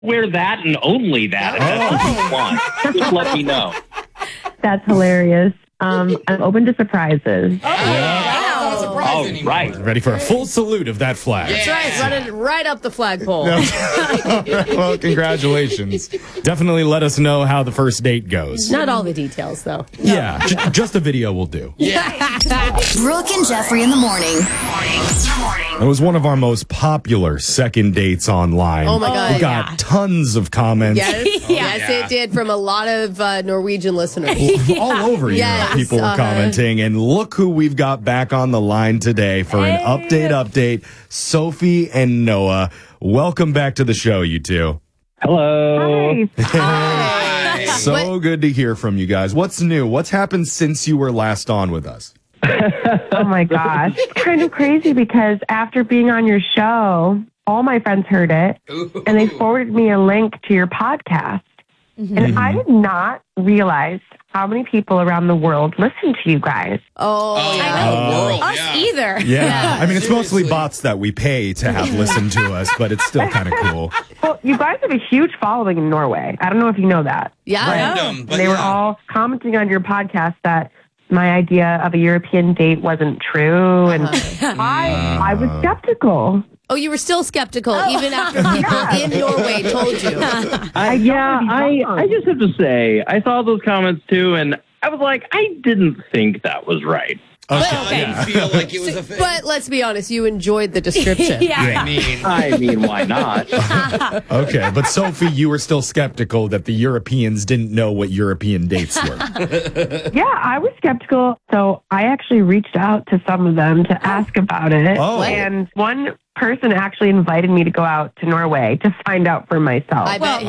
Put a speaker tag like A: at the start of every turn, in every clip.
A: wear that and only that. If that's what you want, just let me know.
B: That's hilarious. I'm open to surprises.
A: All right.
C: Ready for a full salute of that flag.
D: That's right. Running right up the flagpole.
C: Well, congratulations. Definitely let us know how the first date goes.
D: Not all the details, though.
C: Yeah, just a video will do.
E: Brooke and Jeffrey in the morning.
C: It was one of our most popular second dates online.
D: Oh, my God.
C: We got tons of comments.
D: Yes, it did from a lot of Norwegian listeners.
C: All over Europe,
D: Yes,
C: people were commenting. And look who we've got back on the line today for an update. Sophie and Noah. Welcome back to the show, you two.
A: Hello.
B: Hi.
C: So good to hear from you guys. What's new? What's happened since you were last on with us?
B: Oh my gosh. It's kind of crazy because after being on your show, all my friends heard it and they forwarded me a link to your podcast. And I did not realize how many people around the world listen to you guys.
F: Us either.
C: Yeah. I mean, it's mostly bots that we pay to have listened to us, but it's still kind of cool.
B: Well, you guys have a huge following in Norway. I don't know if you know that.
D: Yeah.
B: They were all commenting on your podcast that my idea of a European date wasn't true. And I was skeptical.
D: Oh, you were still skeptical even after people in Norway told you.
A: I just have to say, I saw those comments too, and I was like, I didn't think that was right.
F: I didn't feel like it was a thing.
D: But let's be honest, you enjoyed the description.
A: I mean, why not?
C: Okay, but Sophie, you were still skeptical that the Europeans didn't know what European dates were.
B: Yeah, I was skeptical. So I actually reached out to some of them to ask about it.
C: Oh.
B: And one person actually invited me to go out to Norway to find out for myself.
D: I bet.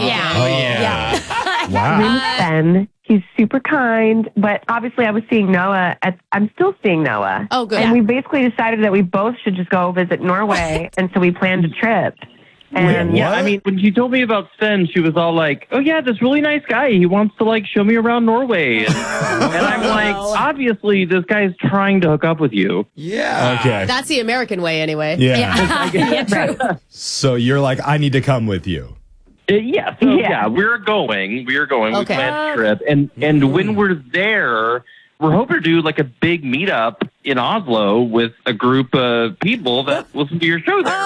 C: Wow.
B: His name's Ben. He's super kind, but obviously I was seeing Noah. I'm still seeing Noah.
D: Oh, good.
B: And we basically decided that we both should just go visit Norway, and so we planned a trip. And
A: Yeah, I mean, when she told me about Sven, she was all like, oh, yeah, this really nice guy. He wants to, like, show me around Norway. And I'm like, obviously, this guy's trying to hook up with you.
F: Yeah.
C: Okay.
D: That's the American way, anyway.
C: Yeah.
F: True.
C: So you're like, I need to come with you.
A: We're going. We
D: Okay.
A: planned a trip. And when we're there, we're hoping to do, like, a big meetup in Oslo with a group of people that listen to your show there.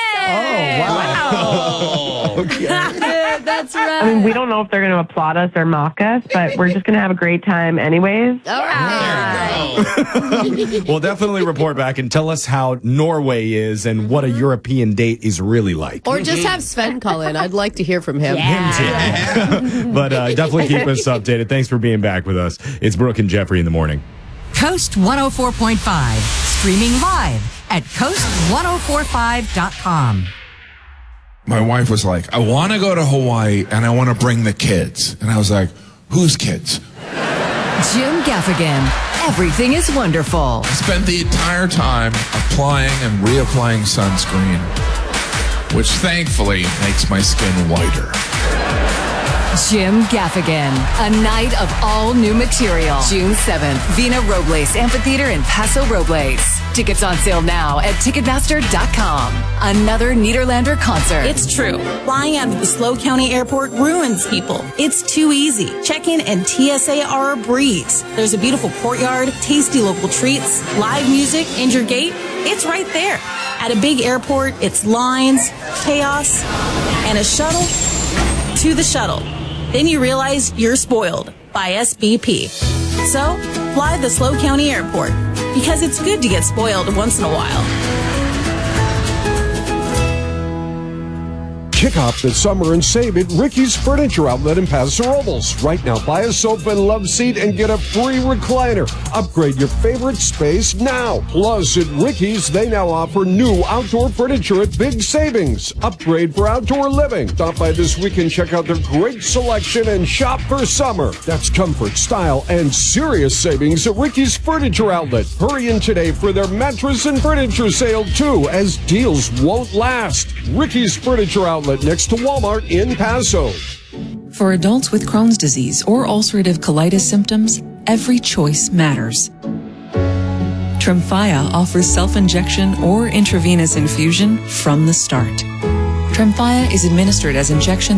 C: Oh, wow.
D: Okay. That's right.
B: I mean, we don't know if they're going to applaud us or mock us, but we're just going to have a great time anyways.
D: All right.
C: Well, definitely report back and tell us how Norway is and what a European date is really like.
D: Or just have Sven call in. I'd like to hear from him.
C: But definitely keep us updated. Thanks for being back with us. It's Brooke and Jeffrey in the morning.
G: Coast 104.5, streaming live at coast1045.com.
H: My wife was like, I want to go to Hawaii and I want to bring the kids. And I was like, whose kids?
G: Jim Gaffigan, everything is wonderful.
H: I spent the entire time applying and reapplying sunscreen, which thankfully makes my skin whiter.
G: Jim Gaffigan, a night of all new material. June 7th, Vina Robles Amphitheater in Paso Robles. Tickets on sale now at Ticketmaster.com. Another Nederlander concert.
I: It's true. Flying out of the SLO County Airport ruins people. It's too easy. Check-in and TSA are a breeze. There's a beautiful courtyard, tasty local treats, live music, and your gate, it's right there. At a big airport, it's lines, chaos, and a shuttle to the shuttle. Then you realize you're spoiled by SBP. So, fly the SLO County Airport, because it's good to get spoiled once in a while.
J: Kick off the summer and save at Ricky's Furniture Outlet in Paso Robles. Right now, buy a sofa and love seat and get a free recliner. Upgrade your favorite space now. Plus, at Ricky's, they now offer new outdoor furniture at big savings. Upgrade for outdoor living. Stop by this week and check out their great selection and shop for summer. That's comfort, style, and serious savings at Ricky's Furniture Outlet. Hurry in today for their mattress and furniture sale, too, as deals won't last. Ricky's Furniture Outlet next to Walmart in Paso.
K: For adults with Crohn's disease or ulcerative colitis symptoms, every choice matters. Tremfya offers self-injection or intravenous infusion from the start. Tremfya is administered as injection